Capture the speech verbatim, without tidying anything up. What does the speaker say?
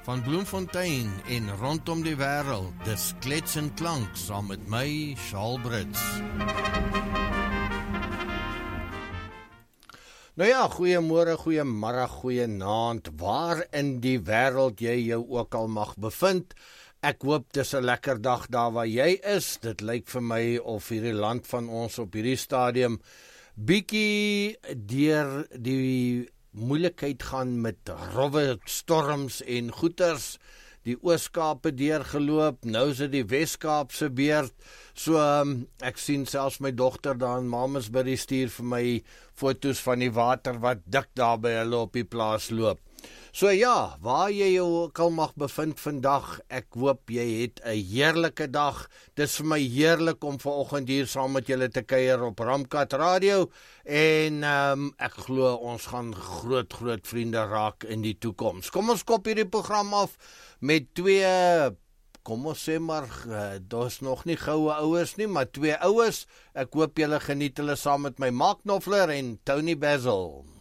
Van Bloemfontein en rondom die wêreld, dis klets en klank, saam met my, Charles Brits. Nou ja, goeiemôre, goeiemiddag, goeienaand, waar in die wêreld jy jou ook al mag bevind. Ek hoop dis 'n lekker dag daar waar jy is. Dit lyk vir my of hierdie land van ons op hierdie stadium bietjie deur die moeilikheid gaan met rowwe storms en goeters, die Oos-Kaap deurgeloop, nou is dit die Wes-Kaap se beurt, so um, ek sien selfs my dogter daar in Mamasbury stuur vir my foto's van die water wat dik daar by hulle op die plaas loop. So ja, waar jy jou ook al mag bevind vandag, ek hoop jy het 'n heerlike dag. Dis vir my heerlik om vanoggend hier saam met julle te kuier op Ramkat Radio en um, ek glo ons gaan groot groot vriende raak in die toekoms. Kom ons kop hierdie program af met twee, kom ons sê maar, uh, daar's nog nie goue oues nie, maar twee oues. Ek hoop julle geniet hulle saam met my, Mark Knopfler en Tony Basil.